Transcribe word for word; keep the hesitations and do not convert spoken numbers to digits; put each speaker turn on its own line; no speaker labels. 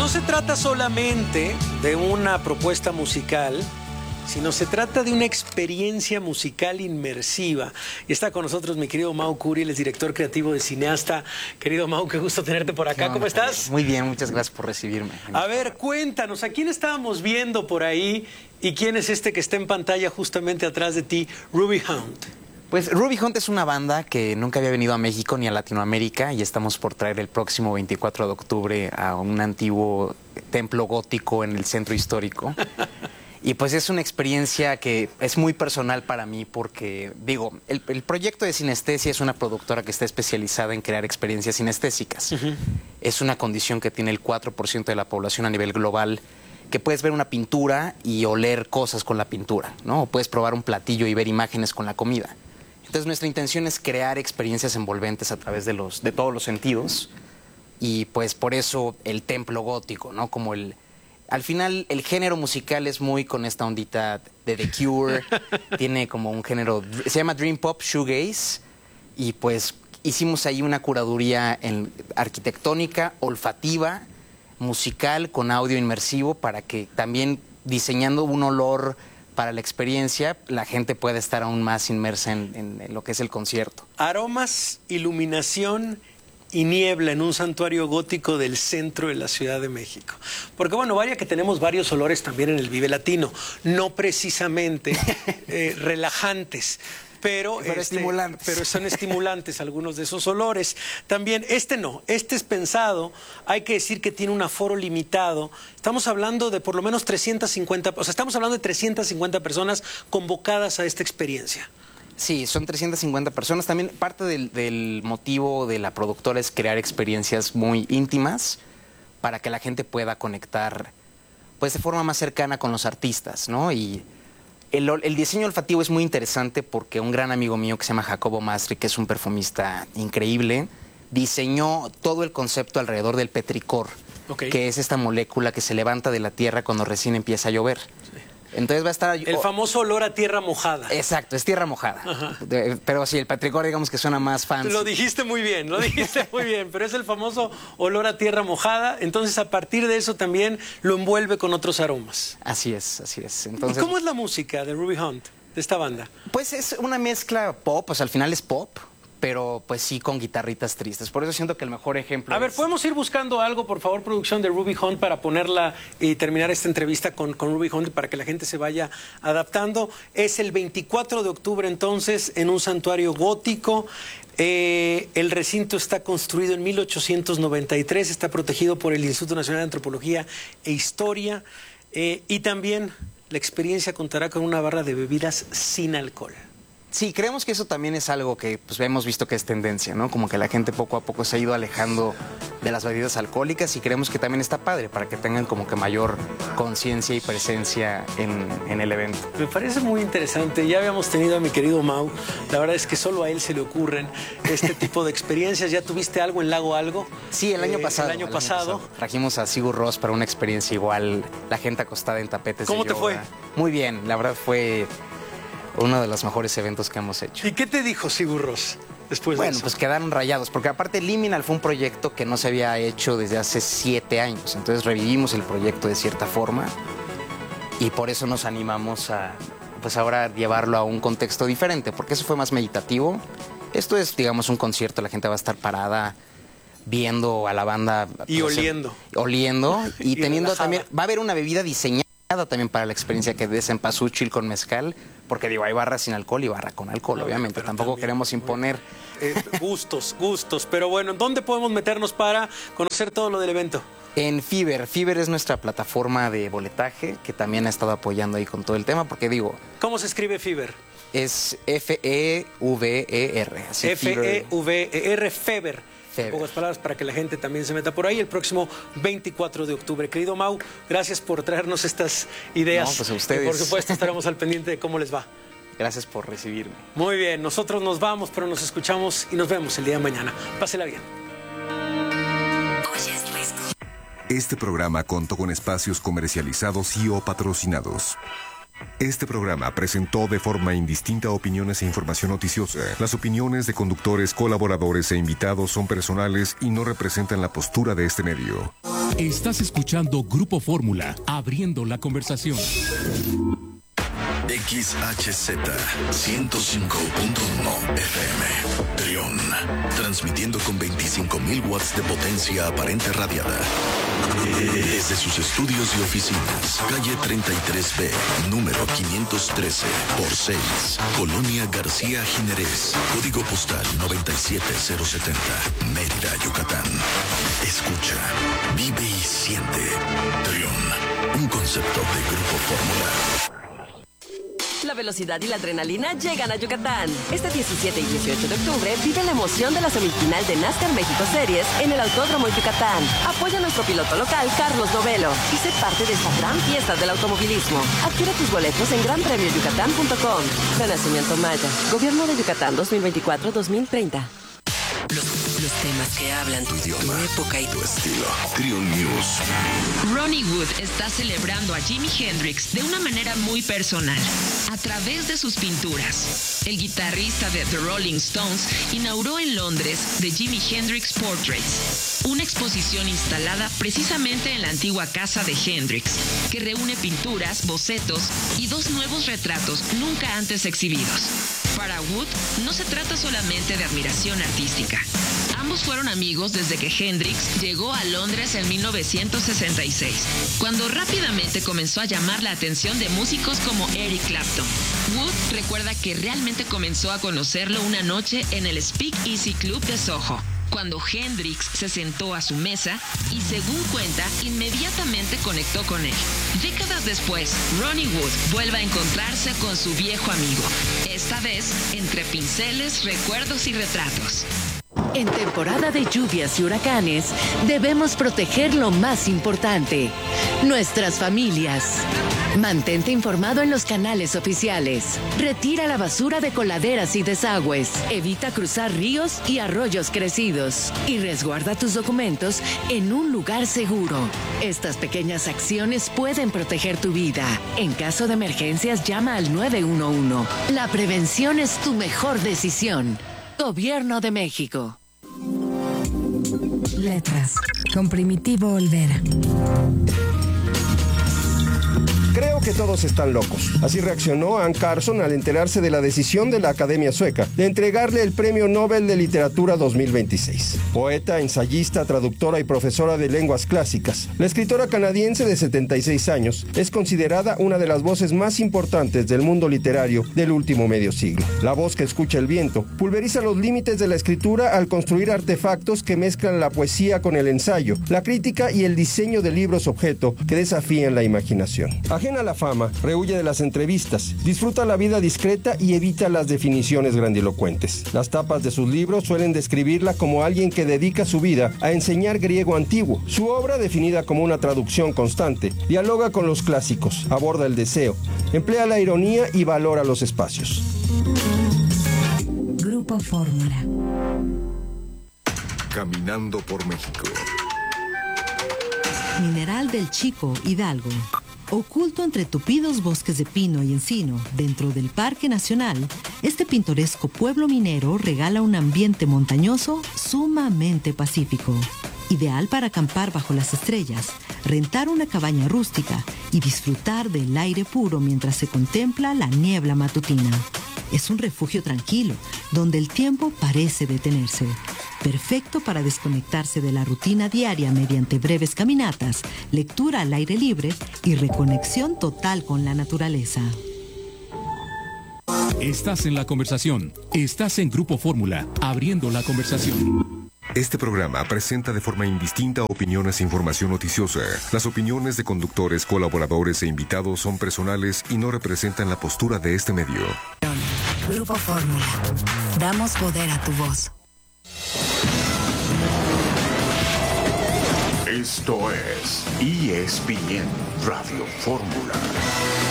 no se trata solamente de una propuesta musical, sino se trata de una experiencia musical inmersiva. Y está con nosotros mi querido Mau Curi, él es director creativo de Cineasta. Querido Mau, qué gusto tenerte por acá. ¿Cómo estás?
Muy bien, muchas gracias por recibirme.
A ver, cuéntanos, ¿a quién estábamos viendo por ahí? ¿Y quién es este que está en pantalla justamente atrás de ti, Ruby Hunt?
Pues Ruby Hunt es una banda que nunca había venido a México ni a Latinoamérica y estamos por traer el próximo veinticuatro de octubre a un antiguo templo gótico en el centro histórico. Y pues es una experiencia que es muy personal para mí porque, digo, el, el proyecto de Sinestesia es una productora que está especializada en crear experiencias sinestésicas. Uh-huh. Es una condición que tiene el cuatro por ciento de la población a nivel global, que puedes ver una pintura y oler cosas con la pintura, ¿no? O puedes probar un platillo y ver imágenes con la comida. Entonces nuestra intención es crear experiencias envolventes a través de, los, de todos los sentidos y pues por eso el templo gótico, ¿no? Como el... Al final, el género musical es muy con esta ondita de The Cure. Tiene como un género... Se llama Dream Pop Shoegaze. Y pues hicimos ahí una curaduría en arquitectónica, olfativa, musical, con audio inmersivo, para que también diseñando un olor para la experiencia, la gente pueda estar aún más inmersa en, en, en lo que es el concierto.
Aromas, iluminación y niebla en un santuario gótico del centro de la Ciudad de México. Porque bueno, vaya que tenemos varios olores también en el Vive Latino, no precisamente eh, relajantes, pero,
pero,
este,
estimulantes.
pero son estimulantes algunos de esos olores. También este no, este es pensado, hay que decir que tiene un aforo limitado. Estamos hablando de por lo menos trescientas cincuenta, o sea, estamos hablando de trescientas cincuenta personas convocadas a esta experiencia.
Sí, son trescientas cincuenta personas. También parte del, del motivo de la productora es crear experiencias muy íntimas para que la gente pueda conectar pues de forma más cercana con los artistas, ¿no? Y el, el diseño olfativo es muy interesante porque un gran amigo mío que se llama Jacobo Mastri, que es un perfumista increíble, diseñó todo el concepto alrededor del petricor, okay, que es esta molécula que se levanta de la tierra cuando recién empieza a llover. Sí. Entonces va a estar...
El famoso olor a tierra mojada.
Exacto, es tierra mojada. De, pero sí, el petricor digamos que suena más fancy.
Lo dijiste muy bien, lo dijiste muy bien, pero es el famoso olor a tierra mojada. Entonces a partir de eso también lo envuelve con otros aromas.
Así es, así es. Entonces,
¿y cómo es la música de Ruby Hunt, de esta banda?
Pues es una mezcla pop, pues al final es pop, pero pues sí con guitarritas tristes. Por eso siento que el mejor ejemplo
A
es...
ver, ¿podemos ir buscando algo, por favor, producción de Ruby Hunt, para ponerla y terminar esta entrevista con, con Ruby Hunt para que la gente se vaya adaptando? Es el veinticuatro de octubre, entonces, en un santuario gótico. Eh, el recinto está construido en mil ochocientos noventa y tres, está protegido por el Instituto Nacional de Antropología e Historia. Eh, y también la experiencia contará con una barra de bebidas sin alcohol.
Sí, creemos que eso también es algo que pues, hemos visto que es tendencia, ¿no? Como que la gente poco a poco se ha ido alejando de las bebidas alcohólicas y creemos que también está padre para que tengan como que mayor conciencia y presencia en, en el evento.
Me parece muy interesante. Ya habíamos tenido a mi querido Mau. La verdad es que solo a él se le ocurren este tipo de experiencias. ¿Ya tuviste algo en Lago Algo?
Sí, el año
eh,
pasado.
El año, el pasado. año pasado.
Trajimos a Sigur Rós para una experiencia igual, la gente acostada en tapetes de yoga.
¿Cómo te fue?
Muy bien, la verdad fue uno de los mejores eventos que hemos hecho.
¿Y qué te dijo Sigur Rós después
bueno,
de eso?
Pues quedaron rayados, porque aparte Liminal fue un proyecto que no se había hecho desde hace siete años. Entonces revivimos el proyecto de cierta forma y por eso nos animamos a, pues ahora llevarlo a un contexto diferente, porque eso fue más meditativo. Esto es, digamos, un concierto, la gente va a estar parada viendo a la banda.
Y
pues,
oliendo.
Oliendo y, y teniendo
relajada.
También, va a haber una bebida diseñada también para la experiencia que des en Cempasúchil con mezcal, porque digo, hay barra sin alcohol y barra con alcohol, no, obviamente, tampoco también queremos imponer.
Eh, gustos, gustos, pero bueno, ¿dónde podemos meternos para conocer todo lo del evento?
En Fiverr. Fiverr es nuestra plataforma de boletaje, que también ha estado apoyando ahí con todo el tema, porque digo...
¿Cómo se escribe Fiverr?
Es F E V E R.
F E V E R, Feber. En pocas palabras, para que la gente también se meta por ahí el próximo veinticuatro de octubre. Querido Mau, gracias por traernos estas ideas.
No, pues a ustedes.
Y por supuesto estaremos al pendiente de cómo les va.
Gracias por recibirme.
Muy bien, nosotros nos vamos, pero nos escuchamos y nos vemos el día de mañana. Pásela bien.
Este programa contó con espacios comercializados y o patrocinados. Este programa presentó de forma indistinta opiniones e información noticiosa. Las opiniones de conductores, colaboradores e invitados son personales y no representan la postura de este medio.
Estás escuchando Grupo Fórmula, abriendo la conversación.
X H Z ciento cinco punto uno F M, Trión, transmitiendo con veinticinco mil watts de potencia aparente radiada. Desde sus estudios y oficinas, calle treinta y tres B, número quinientos trece por seis, Colonia García Jiménez, código postal noventa y siete cero setenta, Mérida, Yucatán. Escucha, vive y siente. Trión, un concepto de Grupo Fórmula.
La velocidad y la adrenalina llegan a Yucatán. Este diecisiete y dieciocho de octubre vive la emoción de la semifinal de NASCAR México Series en el Autódromo Yucatán. Apoya a nuestro piloto local, Carlos Novelo, y sé parte de esta gran fiesta del automovilismo. Adquiere tus boletos en gran premio yucatán punto com. Renacimiento Maya. Gobierno de Yucatán dos mil veinticuatro a dos mil treinta.
Los, los temas que hablan tu idioma, tu época y
tu estilo. Trión News.
Ronnie Wood está celebrando a Jimi Hendrix de una manera muy personal, a través de sus pinturas. El guitarrista de The Rolling Stones inauguró en Londres The Jimi Hendrix Portraits, una exposición instalada precisamente en la antigua casa de Hendrix, que reúne pinturas, bocetos y dos nuevos retratos nunca antes exhibidos. Para Wood, no se trata solamente de admiración artística. Ambos fueron amigos desde que Hendrix llegó a Londres en mil novecientos sesenta y seis, cuando rápidamente comenzó a llamar la atención de músicos como Eric Clapton. Wood recuerda que realmente comenzó a conocerlo una noche en el Speak Easy Club de Soho, cuando Hendrix se sentó a su mesa y, según cuenta, inmediatamente conectó con él. Décadas después, Ronnie Wood vuelve a encontrarse con su viejo amigo, esta vez entre pinceles, recuerdos y retratos.
En temporada de lluvias y huracanes, debemos proteger lo más importante, nuestras familias. Mantente informado en los canales oficiales. Retira la basura de coladeras y desagües. Evita cruzar ríos y arroyos crecidos. Y resguarda tus documentos en un lugar seguro. Estas pequeñas acciones pueden proteger tu vida. En caso de emergencias, llama al nueve uno uno. La prevención es tu mejor decisión. Gobierno de México.
Letras, con Primitivo Olvera.
Creo que todos están locos. Así reaccionó Anne Carson al enterarse de la decisión de la Academia Sueca de entregarle el Premio Nobel de Literatura dos mil veintiséis. Poeta, ensayista, traductora y profesora de lenguas clásicas, la escritora canadiense de setenta y seis años es considerada una de las voces más importantes del mundo literario del último medio siglo. La voz que escucha el viento pulveriza los límites de la escritura al construir artefactos que mezclan la poesía con el ensayo, la crítica y el diseño de libros objeto que desafían la imaginación. Ajena a la fama, rehuye de las entrevistas, disfruta la vida discreta y evita las definiciones grandilocuentes. Las tapas de sus libros suelen describirla como alguien que dedica su vida a enseñar griego antiguo. Su obra, definida como una traducción constante, dialoga con los clásicos, aborda el deseo, emplea la ironía y valora los espacios.
Grupo Fórmula.
Caminando por México.
Mineral del Chico, Hidalgo. Oculto entre tupidos bosques de pino y encino, dentro del Parque Nacional, este pintoresco pueblo minero regala un ambiente montañoso sumamente pacífico. Ideal para acampar bajo las estrellas, rentar una cabaña rústica y disfrutar del aire puro mientras se contempla la niebla matutina. Es un refugio tranquilo, donde el tiempo parece detenerse. Perfecto para desconectarse de la rutina diaria mediante breves caminatas, lectura al aire libre y reconexión total con la naturaleza.
Estás en la conversación. Estás en Grupo Fórmula, abriendo la conversación.
Este programa presenta de forma indistinta opiniones e información noticiosa. Las opiniones de conductores, colaboradores e invitados son personales y no representan la postura de este medio.
Grupo Fórmula. Damos poder a tu voz.
Esto es E S P N Radio Fórmula.